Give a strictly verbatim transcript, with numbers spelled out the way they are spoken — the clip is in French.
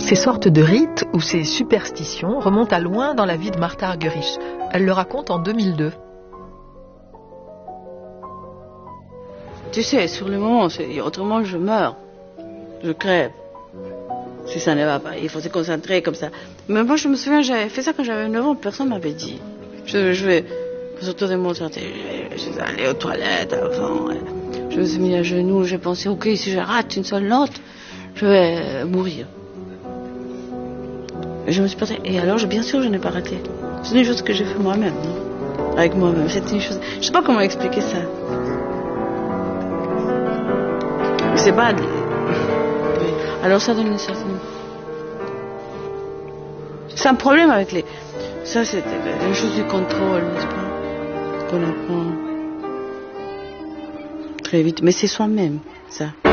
Ces sortes de rites ou ces superstitions remontent à loin dans la vie de Martha Argerich. Elle le raconte en deux mille deux. Tu sais, sur le moment, autrement je meurs, je crève. Si ça ne va pas, il faut se concentrer comme ça. Mais moi je me souviens, j'avais fait ça quand j'avais neuf ans, personne ne m'avait dit. Je, je vais, surtout de mon santé, je, je suis allée aux toilettes avant. Je me suis mis à genoux, j'ai pensé, ok, si je rate une seule note, je vais mourir. Et je me suis portée, et alors bien sûr je n'ai pas raté. C'est une chose que j'ai fait moi-même, non? Avec moi-même, c'est une chose, je sais pas comment expliquer ça. C'est pas... Alors ça donne une certaine... C'est un problème avec les... Ça c'est une chose du contrôle, n'est-ce pas? Qu'on apprend très vite. Mais c'est soi-même, ça.